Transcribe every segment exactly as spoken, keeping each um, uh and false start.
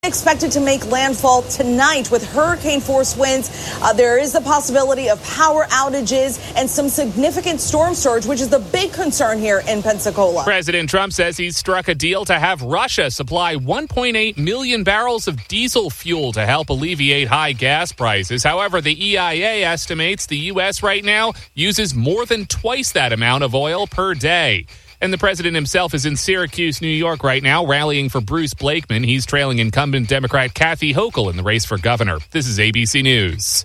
Expected to make landfall tonight with hurricane force winds. Uh, there is the possibility of power outages and some significant storm surge, which is the big concern here in Pensacola. President Trump says he's struck a deal to have Russia supply one point eight million barrels of diesel fuel to help alleviate high gas prices. However, the E I A estimates the U S right now uses more than twice that amount of oil per day. And the president himself is in Syracuse, New York right now, rallying for Bruce Blakeman. He's trailing incumbent Democrat Kathy Hochul in the race for governor. This is A B C News.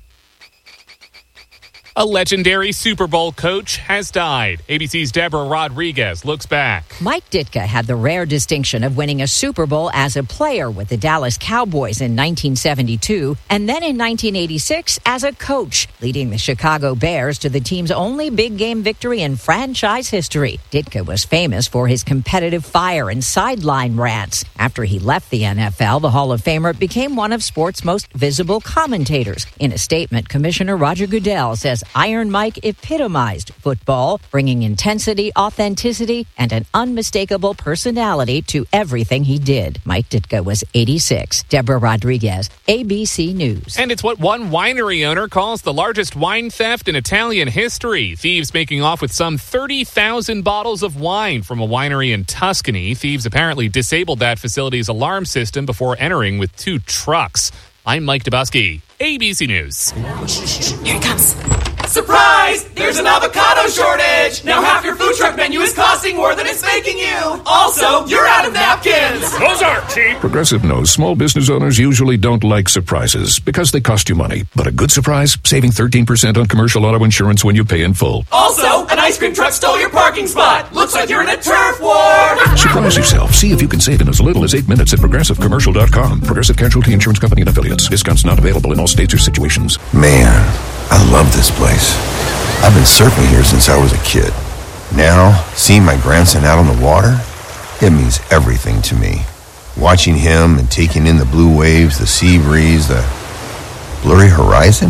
A legendary Super Bowl coach has died. A B C's Deborah Rodriguez looks back. Mike Ditka had the rare distinction of winning a Super Bowl as a player with the Dallas Cowboys in nineteen seventy-two, and then in nineteen eighty-six as a coach, leading the Chicago Bears to the team's only big game victory in franchise history. Ditka was famous for his competitive fire and sideline rants. After he left the N F L, the Hall of Famer became one of sports' most visible commentators. In a statement, Commissioner Roger Goodell says Iron Mike epitomized football, bringing intensity, authenticity, and an unmistakable personality to everything he did. Mike Ditka was eighty-six. Deborah Rodriguez, A B C News. And it's what one winery owner calls the largest wine theft in Italian history. Thieves making off with some thirty thousand bottles of wine from a winery in Tuscany. Thieves apparently disabled that facility's alarm system before entering with two trucks. I'm Mike Dubusky, A B C News. Here it comes. Surprise! There's an avocado shortage! Now half your food truck menu is costing more than it's making you! Also, you're out of napkins! Those aren't cheap! Progressive knows small business owners usually don't like surprises because they cost you money. But a good surprise? Saving thirteen percent on commercial auto insurance when you pay in full. Also, an ice cream truck stole your parking spot! Looks like you're in a turf war! Surprise yourself. See if you can save in as little as eight minutes at Progressive Commercial dot com. Progressive Casualty Insurance Company and Affiliates. Discounts not available in all states or situations. Man, I love this place. I've been surfing here since I was a kid. Now, seeing my grandson out on the water, it means everything to me. Watching him and taking in the blue waves, the sea breeze, the blurry horizon.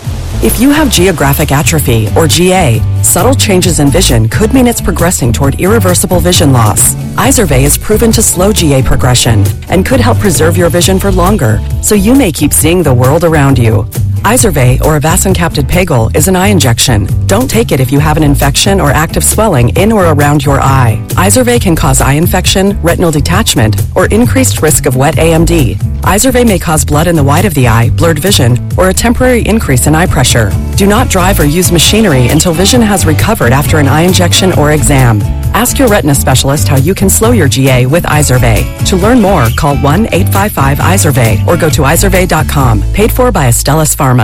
If you have geographic atrophy, or G A, subtle changes in vision could mean it's progressing toward irreversible vision loss. Izervay is proven to slow G A progression and could help preserve your vision for longer, so you may keep seeing the world around you. Izervay, or avacincaptad pegol, is an eye injection. Don't take it if you have an infection or active swelling in or around your eye. Izervay can cause eye infection, retinal detachment, or increased risk of wet A M D. Izervay may cause blood in the white of the eye, blurred vision, or a temporary increase in eye pressure. Do not drive or use machinery until vision has recovered after an eye injection or exam. Ask your retina specialist how you can slow your G A with Izervay. To learn more, call one eight five five Izervay or go to izervay dot com. Paid for by Astellas Pharma.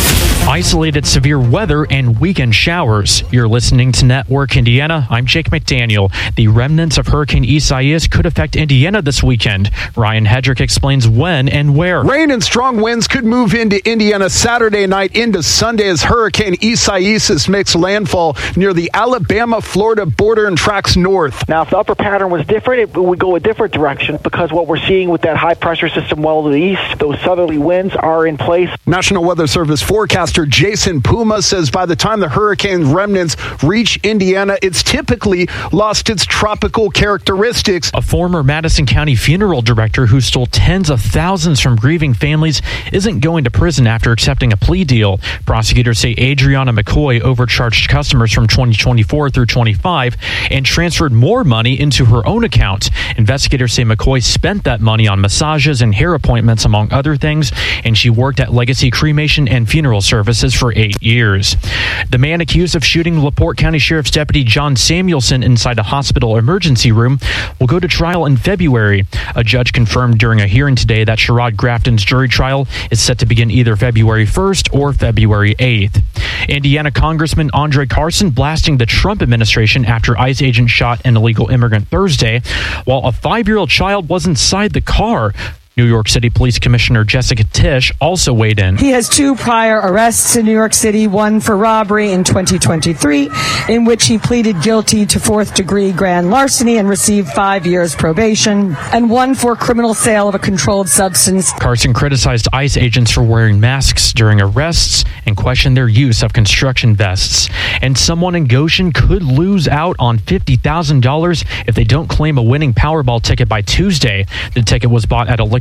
Isolated severe weather and weekend showers. You're listening to Network Indiana. I'm Jake McDaniel. The remnants of Hurricane Isaias could affect Indiana this weekend. Ryan Hedrick explains when and where. Rain and strong winds could move into Indiana Saturday night into Sunday as Hurricane Isaias makes landfall near the Alabama-Florida border and tracks north. Now, if the upper pattern was different, it would go a different direction because what we're seeing with that high-pressure system well to the east, those southerly winds are in place. National Weather Service forecaster Jason Puma says by the time the hurricane remnants reach Indiana, it's typically lost its tropical characteristics. A former Madison County funeral director who stole tens of thousands from grieving families isn't going to prison after accepting a plea deal. Prosecutors say Adriana McCoy overcharged customers from twenty twenty-four through twenty-five and transferred more money into her own account. Investigators say McCoy spent that money on massages and hair appointments, among other things, and she worked at Legacy Cremation and Funeral Services for eight years. The man accused of shooting LaPorte County Sheriff's Deputy John Samuelson inside a hospital emergency room will go to trial in February. A judge confirmed during a hearing today that Sherrod Grafton's jury trial is set to begin either February first or February eighth. Indiana Congressman Andre Carson blasting the Trump administration after ICE agents shot an illegal immigrant Thursday, while a five-year-old child was inside the car. New York City Police Commissioner Jessica Tisch also weighed in. He has two prior arrests in New York City, one for robbery in twenty twenty-three, in which he pleaded guilty to fourth-degree grand larceny and received five years probation, and one for criminal sale of a controlled substance. Carson criticized ICE agents for wearing masks during arrests and questioned their use of construction vests. And someone in Goshen could lose out on fifty thousand dollars if they don't claim a winning Powerball ticket by Tuesday. The ticket was bought at a liquor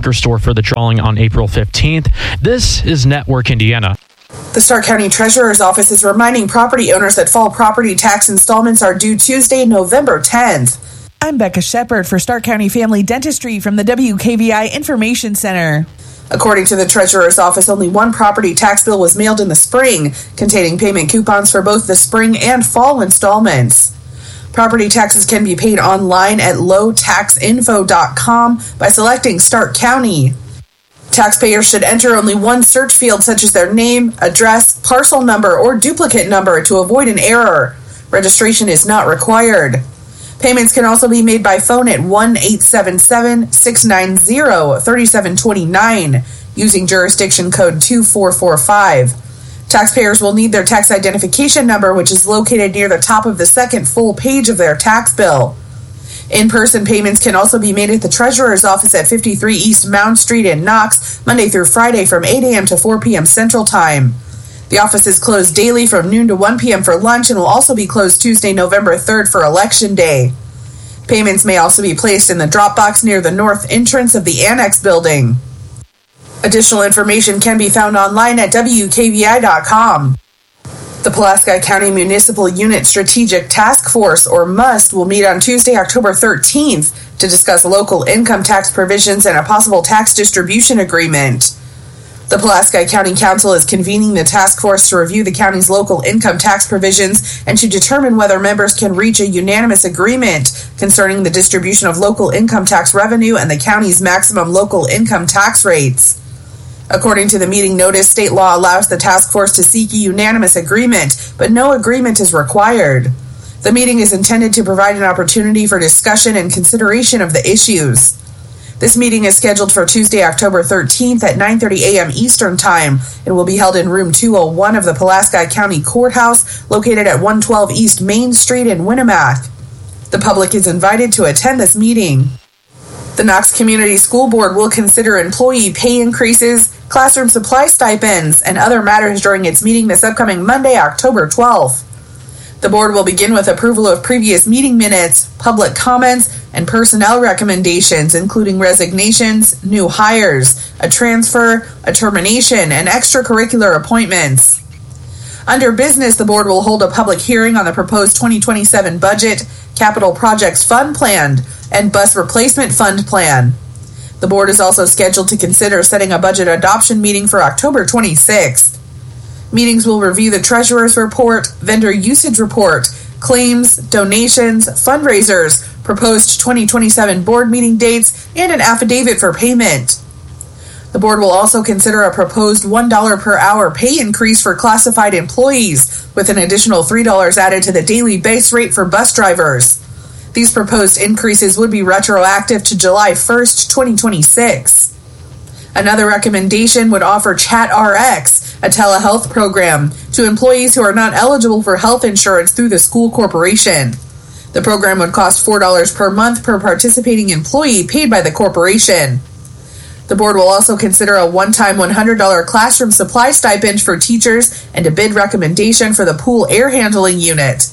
liquor store for the drawing on April fifteenth. This is Network Indiana. The Stark County Treasurer's Office is reminding property owners that fall property tax installments are due Tuesday, November tenth. I'm Becca Shepard for Stark County Family Dentistry from the W K V I Information Center. According to the Treasurer's Office, only one property tax bill was mailed in the spring, containing payment coupons for both the spring and fall installments. Property taxes can be paid online at low tax info dot com by selecting Stark County. Taxpayers should enter only one search field, such as their name, address, parcel number, or duplicate number to avoid an error. Registration is not required. Payments can also be made by phone at one eight seven seven, six nine zero, three seven two nine using jurisdiction code two four four five. Taxpayers will need their tax identification number, which is located near the top of the second full page of their tax bill. In-person payments can also be made at the Treasurer's Office at fifty-three East Mound Street in Knox, Monday through Friday from eight a.m. to four p.m. Central Time. The office is closed daily from noon to one p.m. for lunch and will also be closed Tuesday, November third for Election Day. Payments may also be placed in the drop box near the north entrance of the Annex building. Additional information can be found online at W K V I dot com. The Pulaski County Municipal Unit Strategic Task Force, or MUST, will meet on Tuesday, October thirteenth to discuss local income tax provisions and a possible tax distribution agreement. The Pulaski County Council is convening the task force to review the county's local income tax provisions and to determine whether members can reach a unanimous agreement concerning the distribution of local income tax revenue and the county's maximum local income tax rates. According to the meeting notice, state law allows the task force to seek a unanimous agreement, but no agreement is required. The meeting is intended to provide an opportunity for discussion and consideration of the issues. This meeting is scheduled for Tuesday, October thirteenth at nine thirty a.m. Eastern Time and will be held in room two oh one of the Pulaski County Courthouse, located at one twelve East Main Street in Winnemac. The public is invited to attend this meeting. The Knox Community School Board will consider employee pay increases, classroom supply stipends, and other matters during its meeting this upcoming Monday, October twelfth. The board will begin with approval of previous meeting minutes, public comments, and personnel recommendations, including resignations, new hires, a transfer, a termination, and extracurricular appointments. Under business, the board will hold a public hearing on the proposed twenty twenty-seven budget, capital projects fund plan, and bus replacement fund plan. The board is also scheduled to consider setting a budget adoption meeting for October twenty-sixth. Meetings will review the treasurer's report, vendor usage report, claims, donations, fundraisers, proposed twenty twenty-seven board meeting dates, and an affidavit for payment. The board will also consider a proposed one dollar per hour pay increase for classified employees, with an additional three dollars added to the daily base rate for bus drivers. These proposed increases would be retroactive to July first, twenty twenty-six. Another recommendation would offer ChatRx, a telehealth program, to employees who are not eligible for health insurance through the school corporation. The program would cost four dollars per month per participating employee paid by the corporation. The board will also consider a one-time one hundred dollars classroom supply stipend for teachers and a bid recommendation for the pool air handling unit.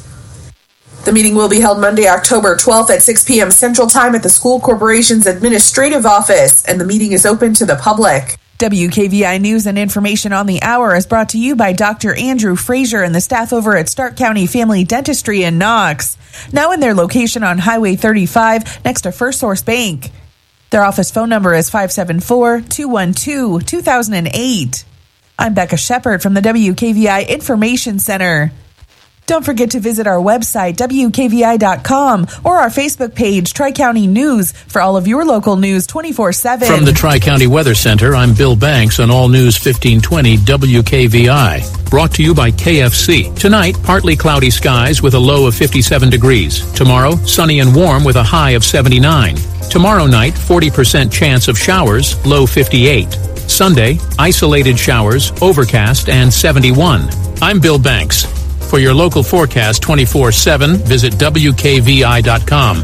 The meeting will be held Monday, October twelfth at six p.m. Central Time at the school corporation's administrative office, and the meeting is open to the public. W K V I News and information on the hour is brought to you by Doctor Andrew Frazier and the staff over at Stark County Family Dentistry in Knox, now in their location on Highway thirty-five next to First Source Bank. Their office phone number is five seven four, two one two, two thousand eight. I'm Becca Shepard from the W K V I Information Center. Don't forget to visit our website, W K V I dot com, or our Facebook page, Tri-County News, for all of your local news twenty-four seven. From the Tri-County Weather Center, I'm Bill Banks on All News fifteen twenty W K V I. Brought to you by K F C. Tonight, partly cloudy skies with a low of fifty-seven degrees. Tomorrow, sunny and warm with a high of seventy-nine. Tomorrow night, forty percent chance of showers, low fifty-eight. Sunday, isolated showers, overcast, and seventy-one. I'm Bill Banks. For your local forecast twenty-four seven, visit W K V I dot com.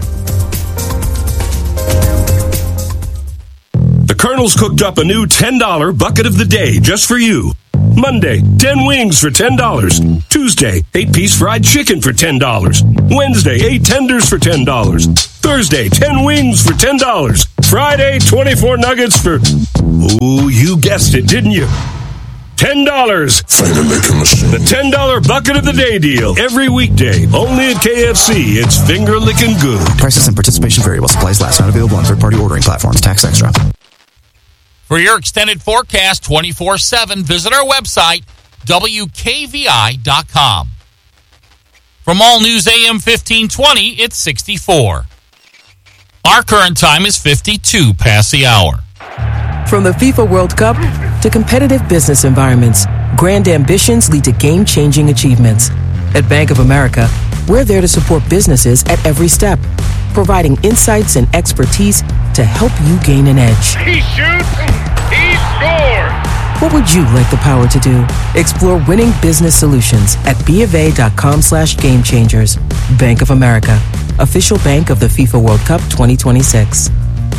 The Colonel's cooked up a new ten dollar bucket of the day just for you. Monday, ten wings for ten dollars. Tuesday, eight piece fried chicken for ten dollars. Wednesday, eight tenders for ten dollars. Thursday, ten wings for ten dollars. Friday, twenty-four nuggets for, ooh, you guessed it, didn't you? ten dollars. Finger licking machine. The ten dollar bucket of the day deal. Every weekday, only at K F C. It's finger licking good. Prices and participation vary while supplies last. Not available on third-party ordering platforms. Tax extra. For your extended forecast twenty-four seven, visit our website, W K V I dot com. From All News A M fifteen twenty, it's sixty-four. Our current time is fifty-two past the hour. From the FIFA World Cup to competitive business environments, grand ambitions lead to game-changing achievements. At Bank of America, we're there to support businesses at every step, providing insights and expertise to help you gain an edge. He shoots, he scores! What would you like the power to do? Explore winning business solutions at BofA.com slash game changers. Bank of America, official bank of the FIFA World Cup twenty twenty-six.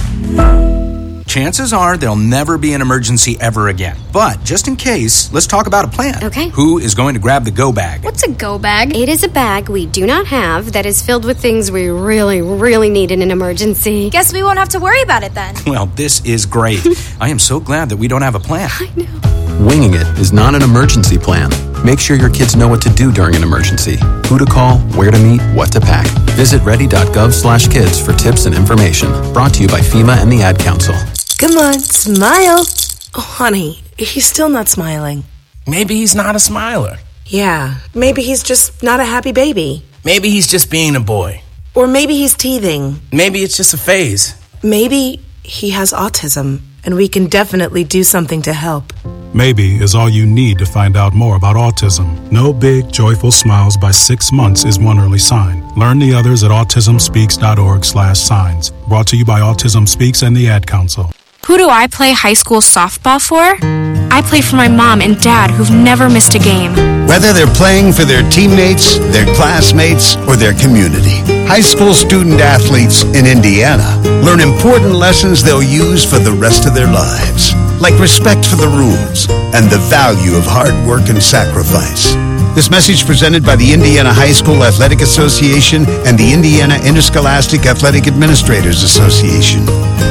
Chances are there'll never be an emergency ever again. But just in case, let's talk about a plan. Okay. Who is going to grab the go bag? What's a go bag? It is a bag we do not have that is filled with things we really, really need in an emergency. Guess we won't have to worry about it then. Well, this is great. I am so glad that we don't have a plan. I know. Winging it is not an emergency plan. Make sure your kids know what to do during an emergency. Who to call, where to meet, what to pack. Visit ready.gov slash kids for tips and information. Brought to you by FEMA and the Ad Council. Come on, smile. Oh, honey, he's still not smiling. Maybe he's not a smiler. Yeah, maybe he's just not a happy baby. Maybe he's just being a boy. Or maybe he's teething. Maybe it's just a phase. Maybe he has autism, and we can definitely do something to help. Maybe is all you need to find out more about autism. No big, joyful smiles by six months is one early sign. Learn the others at autismspeaks.org slash signs. Brought to you by Autism Speaks and the Ad Council. Who do I play high school softball for? I play for my mom and dad who've never missed a game. Whether they're playing for their teammates, their classmates, or their community, high school student athletes in Indiana learn important lessons they'll use for the rest of their lives, like respect for the rules and the value of hard work and sacrifice. This message presented by the Indiana High School Athletic Association and the Indiana Interscholastic Athletic Administrators Association.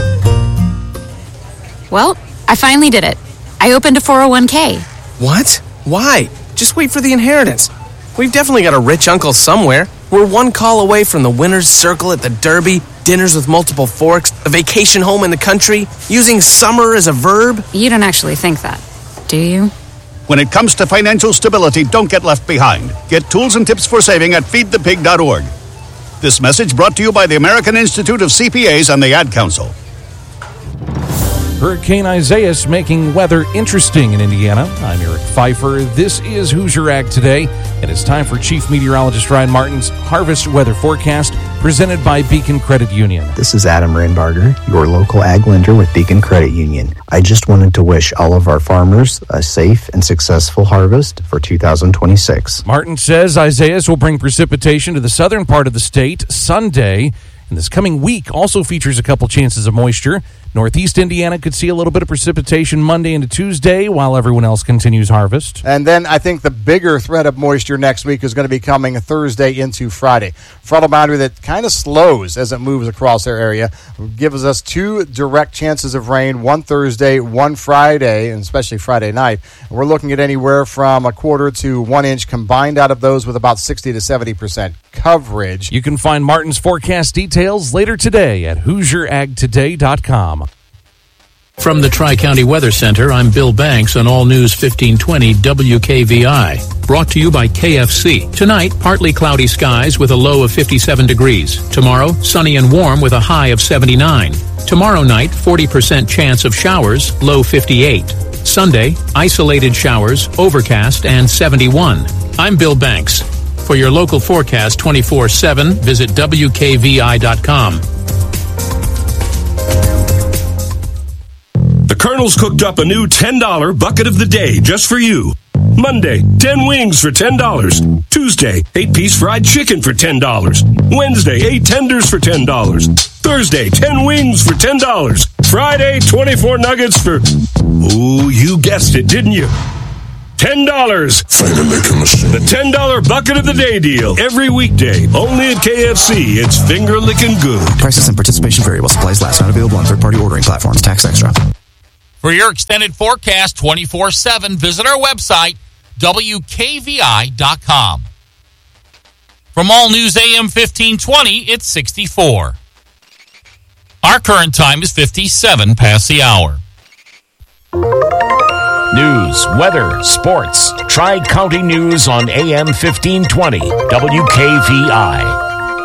Well, I finally did it. I opened a four oh one k. What? Why? Just wait for the inheritance. We've definitely got a rich uncle somewhere. We're one call away from the winner's circle at the Derby, dinners with multiple forks, a vacation home in the country, using summer as a verb. You don't actually think that, do you? When it comes to financial stability, don't get left behind. Get tools and tips for saving at feed the pig dot org. This message brought to you by the American Institute of C P As and the Ad Council. Hurricane Isaias making weather interesting in Indiana. I'm Eric Pfeiffer. This is Hoosier Ag Today, and it's time for Chief Meteorologist Ryan Martin's Harvest Weather Forecast, presented by Beacon Credit Union. This is Adam Reinbarger, your local ag lender with Beacon Credit Union. I just wanted to wish all of our farmers a safe and successful harvest for two thousand twenty-six. Martin says Isaias will bring precipitation to the southern part of the state Sunday, and this coming week also features a couple chances of moisture. Northeast Indiana could see a little bit of precipitation Monday into Tuesday while everyone else continues harvest. And then I think the bigger threat of moisture next week is going to be coming Thursday into Friday. Frontal boundary that kind of slows as it moves across our area gives us two direct chances of rain, one Thursday, one Friday, and especially Friday night. And we're looking at anywhere from a quarter to one inch combined out of those with about sixty to seventy percent coverage. You can find Martin's forecast details later today at Hoosier Ag Today dot com. From the Tri-County Weather Center, I'm Bill Banks on All News fifteen twenty W K V I. Brought to you by K F C. Tonight, partly cloudy skies with a low of fifty-seven degrees. Tomorrow, sunny and warm with a high of seventy-nine. Tomorrow night, forty percent chance of showers, low fifty-eight. Sunday, isolated showers, overcast, and seventy-one. I'm Bill Banks. For your local forecast twenty-four seven, visit W K V I dot com. The Colonel's cooked up a new ten dollar bucket of the day just for you. Monday, ten wings for ten dollars. Tuesday, eight piece fried chicken for ten dollars. Wednesday, eight tenders for ten dollars. Thursday, ten wings for ten dollars. Friday, twenty-four nuggets for, ooh, you guessed it, didn't you? ten dollars. The ten dollar Bucket of the Day deal. Every weekday, only at K F C. It's finger-licking good. Prices and participation vary while supplies last. Not available on third-party ordering platforms. Tax extra. For your extended forecast twenty-four seven, visit our website, W K V I dot com. From All News A M fifteen twenty, it's sixty-four. Our current time is fifty-seven past the hour. News, weather, sports. Tri-County News on A M fifteen twenty, W K V I.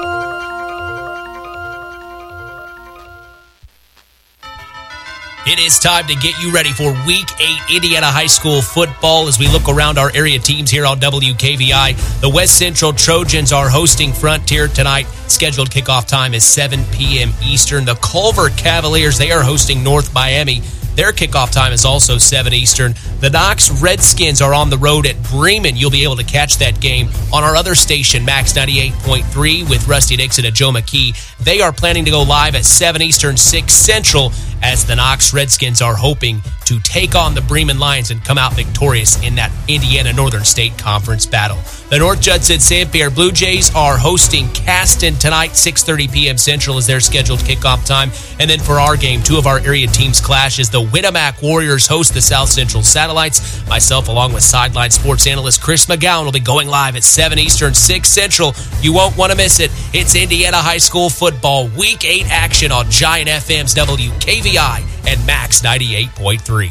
It is time to get you ready for Week eight Indiana High School football as we look around our area teams here on W K V I. The West Central Trojans are hosting Frontier tonight. Scheduled kickoff time is seven p.m. Eastern. The Culver Cavaliers, they are hosting North Miami. Their kickoff time is also seven Eastern. The Knox Redskins are on the road at Bremen. You'll be able to catch that game on our other station, Max ninety-eight point three, with Rusty Dixon and Joe McKee. They are planning to go live at seven Eastern, six Central, as the Knox Redskins are hoping to take on the Bremen Lions and come out victorious in that Indiana Northern State Conference battle. The North Judson Saint Pierre Blue Jays are hosting Caston tonight, six thirty p.m. Central is their scheduled kickoff time. And then for our game, two of our area teams clash as the Winnemac Warriors host the South Central Satellites. Myself, along with Sideline Sports Analyst Chris McGowan, will be going live at seven Eastern, six Central. You won't want to miss it. It's Indiana High School football, Week eight action on Giant F M's W K V I and Max ninety-eight point three.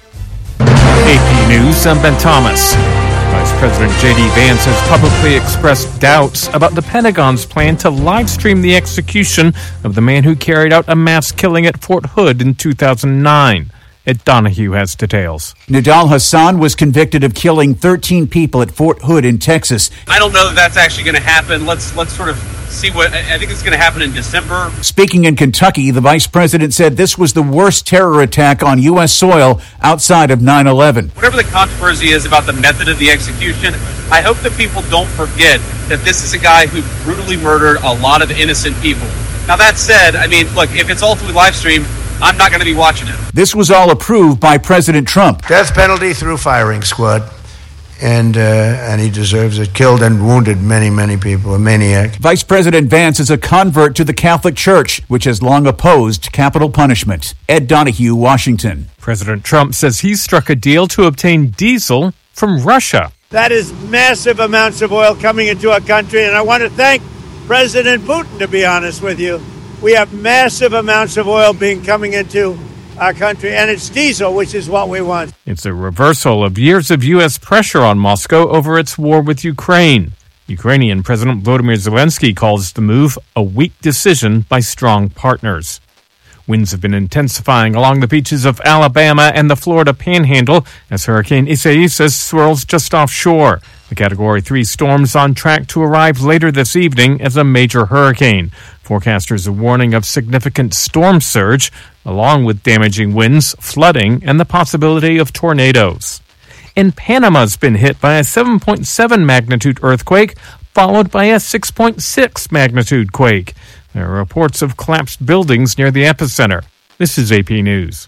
A P News, I'm Ben Thomas. Vice President J D Vance has publicly expressed doubts about the Pentagon's plan to live stream the execution of the man who carried out a mass killing at Fort Hood in two thousand nine. Ed Donahue has details. Nidal Hassan was convicted of killing thirteen people at Fort Hood in Texas. I don't know that that's actually going to happen. Let's let's sort of see what I think it's going to happen in December. Speaking in Kentucky, the vice president said this was the worst terror attack on U S soil outside of nine eleven. Whatever the controversy is about the method of the execution, I hope that people don't forget that this is a guy who brutally murdered a lot of innocent people. Now, that said, I mean, look, if it's ultimately live streamed, I'm not going to be watching it. This was all approved by President Trump. Death penalty through firing squad. And uh, and he deserves it. Killed and wounded many, many people. A maniac. Vice President Vance is a convert to the Catholic Church, which has long opposed capital punishment. Ed Donahue, Washington. President Trump says he's struck a deal to obtain diesel from Russia. That is massive amounts of oil coming into our country, and I want to thank President Putin, to be honest with you. We have massive amounts of oil being coming into our country, and it's diesel, which is what we want. It's a reversal of years of U S pressure on Moscow over its war with Ukraine. Ukrainian President Volodymyr Zelensky calls the move a weak decision by strong partners. Winds have been intensifying along the beaches of Alabama and the Florida Panhandle as Hurricane Isaias swirls just offshore. The Category three storm's on track to arrive later this evening as a major hurricane. Forecasters are warning of significant storm surge, along with damaging winds, flooding, and the possibility of tornadoes. And Panama's been hit by a seven point seven magnitude earthquake, followed by a six point six magnitude quake. There are reports of collapsed buildings near the epicenter. This is A P News.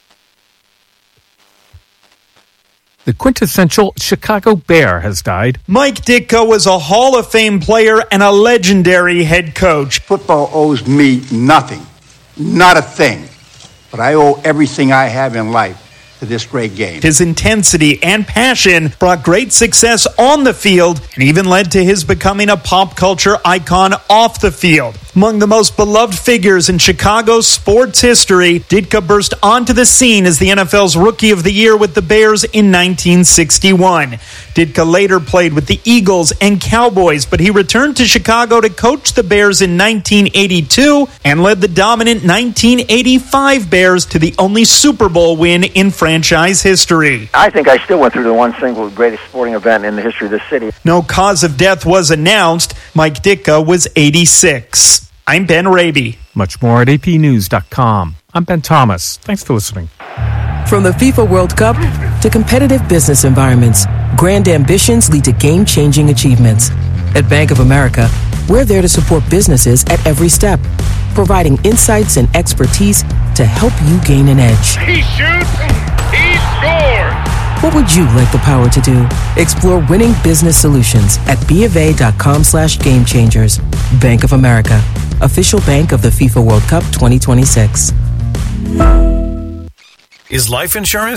The quintessential Chicago Bear has died. Mike Ditka was a Hall of Fame player and a legendary head coach. Football owes me nothing, not a thing, but I owe everything I have in life to this great game. His intensity and passion brought great success on the field and even led to his becoming a pop culture icon off the field. Among the most beloved figures in Chicago's sports history, Ditka burst onto the scene as the N F L's Rookie of the Year with the Bears in nineteen sixty-one. Ditka later played with the Eagles and Cowboys, but he returned to Chicago to coach the Bears in nineteen eighty-two and led the dominant nineteen eighty-five Bears to the only Super Bowl win in franchise history. I think I still went through the one single greatest sporting event in the history of this city. No cause of death was announced. Mike Ditka was eighty-six. I'm Ben Raby. Much more at A P news dot com. I'm Ben Thomas. Thanks for listening. From the FIFA World Cup to competitive business environments, grand ambitions lead to game-changing achievements. At Bank of America, we're there to support businesses at every step, providing insights and expertise to help you gain an edge. He shoots, he scores! What would you like the power to do? Explore winning business solutions at bofa.com slash game changers. Bank of America, official bank of the FIFA World Cup twenty twenty-six. Is life insurance